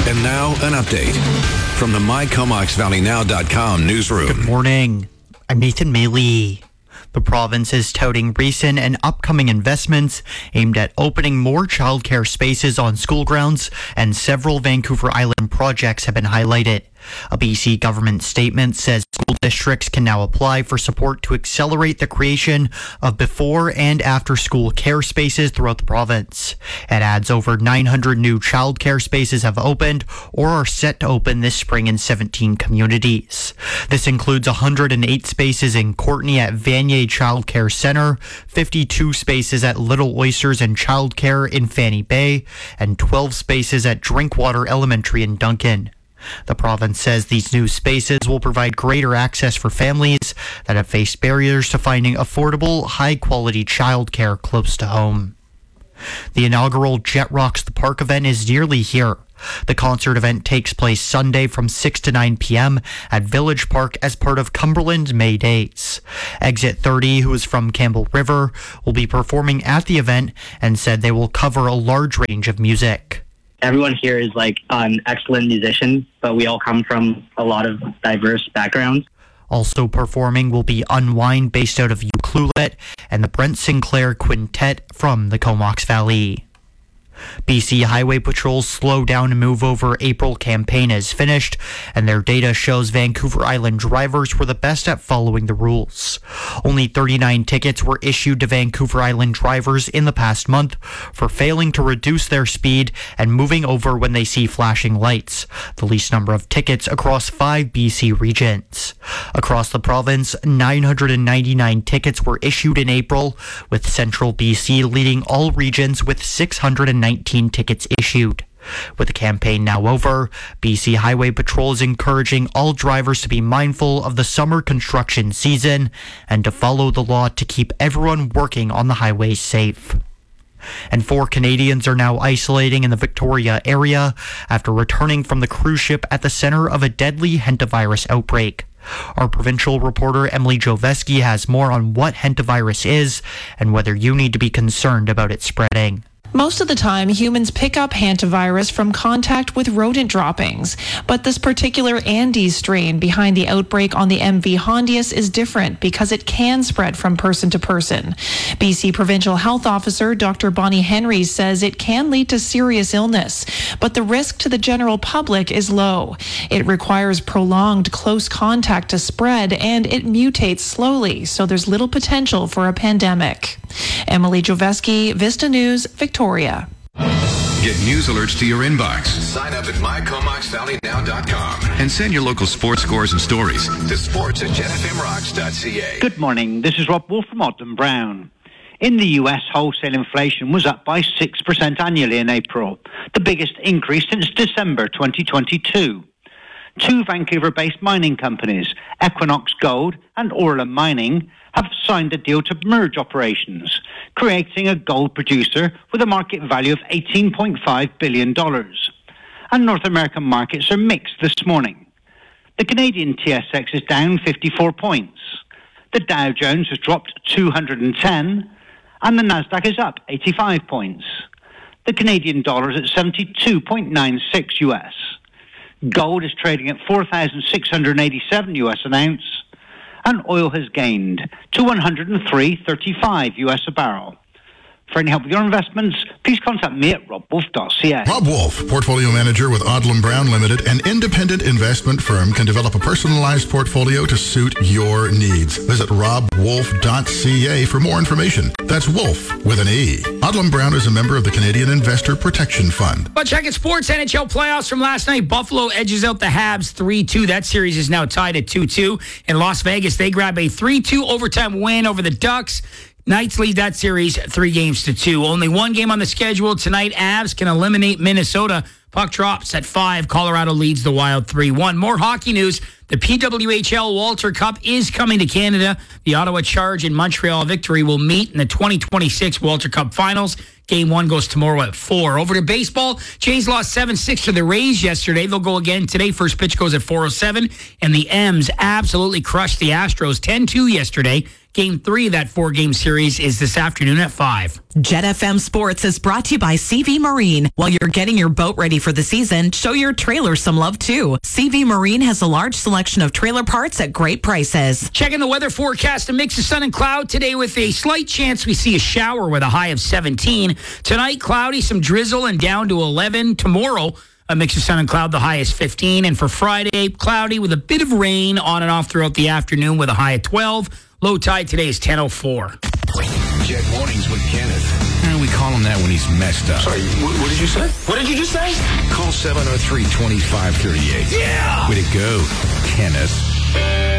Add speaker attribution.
Speaker 1: And now, an update from the MyComoxValleyNow.com newsroom.
Speaker 2: Good morning. I'm Nathan Maley. The province is touting recent and upcoming investments aimed at opening more childcare spaces on school grounds, and several Vancouver Island projects have been highlighted. A BC government statement says school districts can now apply for support to accelerate the creation of before and after school care spaces throughout the province. It adds over 900 new childcare spaces have opened or are set to open this spring in 17 communities. This includes 108 spaces in Courtenay at Vanier Childcare Centre, 52 spaces at Little Oysters and Childcare in Fanny Bay, and 12 spaces at Drinkwater Elementary in Duncan. The province says these new spaces will provide greater access for families that have faced barriers to finding affordable, high-quality childcare close to home. The inaugural Jet Rocks the Park event is nearly here. The concert event takes place Sunday from 6 to 9 p.m. at Village Park as part of Cumberland May Days. Exit 30, who is from Campbell River, will be performing at the event and said they will cover a large range of music.
Speaker 3: Everyone here is like an excellent musician, but we all come from a lot of diverse backgrounds.
Speaker 2: Also performing will be Unwind, based out of Ucluelet, and the Brent Sinclair Quintet from the Comox Valley. BC Highway Patrol's Slow Down and Move Over April campaign is finished, and their data shows Vancouver Island drivers were the best at following the rules. Only 39 tickets were issued to Vancouver Island drivers in the past month for failing to reduce their speed and moving over when they see flashing lights, the least number of tickets across 5 BC regions. Across the province, 999 tickets were issued in April, with Central BC leading all regions with 619 tickets issued. With the campaign now over, BC Highway Patrol is encouraging all drivers to be mindful of the summer construction season and to follow the law to keep everyone working on the highways safe. And 4 Canadians are now isolating in the Victoria area after returning from the cruise ship at the center of a deadly hantavirus outbreak. Our provincial reporter Emily Joveski has more on what hantavirus is and whether you need to be concerned about it spreading.
Speaker 4: Most of the time, humans pick up hantavirus from contact with rodent droppings. But this particular Andes strain behind the outbreak on the MV Hondius is different because it can spread from person to person. BC Provincial Health Officer Dr. Bonnie Henry says it can lead to serious illness, but the risk to the general public is low. It requires prolonged close contact to spread, and it mutates slowly, so there's little potential for a pandemic. Emily Joveski, Vista News, Victoria.
Speaker 1: Get news alerts to your inbox. Sign up at MyComoxValleyNow.com and send your local sports scores and stories to sports@jenfmrocks.ca.
Speaker 5: Good morning. This is Rob Wolf from Odlum Brown. In the US, wholesale inflation was up by 6% annually in April, the biggest increase since December 2022. 2 Vancouver-based mining companies, Equinox Gold and Orla Mining, have signed a deal to merge operations, creating a gold producer with a market value of $18.5 billion. And North American markets are mixed this morning. The Canadian TSX is down 54 points. The Dow Jones has dropped 210, and the Nasdaq is up 85 points. The Canadian dollar is at 72.96 US. Gold is trading at 4,687 US an ounce, and oil has gained to 103.35 US a barrel. For any help with your investments, please contact me at robwolf.ca.
Speaker 6: Rob Wolf, Portfolio Manager with Odlum Brown Limited, an independent investment firm, can develop a personalized portfolio to suit your needs. Visit robwolf.ca for more information. That's Wolf with an E. Odlum Brown is a member of the Canadian Investor Protection Fund.
Speaker 7: But check it, sports NHL playoffs from last night. Buffalo edges out the Habs 3-2. That series is now tied at 2-2. In Las Vegas, they grab a 3-2 overtime win over the Ducks. Knights lead that series 3-2. Only one game on the schedule tonight. Avs can eliminate Minnesota. Puck drops at 5. Colorado leads the Wild 3-1. More hockey news. The PWHL Walter Cup is coming to Canada. The Ottawa Charge and Montreal Victory will meet in the 2026 Walter Cup Finals. Game 1 goes tomorrow at 4. Over to baseball. Jays lost 7-6 to the Rays yesterday. They'll go again today. First pitch goes at 4:07. And the M's absolutely crushed the Astros 10-2 yesterday. Game 3 of that 4-game series is this afternoon at 5.
Speaker 8: Jet FM Sports is brought to you by CV Marine. While you're getting your boat ready for the season, show your trailer some love too. CV Marine has a large selection of trailer parts at great prices.
Speaker 7: Checking the weather forecast, a mix of sun and cloud today with a slight chance we see a shower with a high of 17. Tonight, cloudy, some drizzle and down to 11. Tomorrow, a mix of sun and cloud, the high is 15. And for Friday, cloudy with a bit of rain on and off throughout the afternoon with a high of 12. Low tide today is 10:04.
Speaker 1: Jet Mornings with Kenneth. And we call him that when he's messed up.
Speaker 9: Sorry, what did you say? What did you just say?
Speaker 1: Call 703-2538.
Speaker 9: Yeah!
Speaker 1: Way to go, Kenneth.